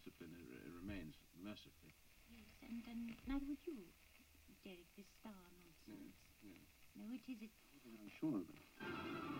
discipline remains, mercifully. Yes, and neither would you, Derek, this star nonsense. Yes. No, it is it. I'm sure of it.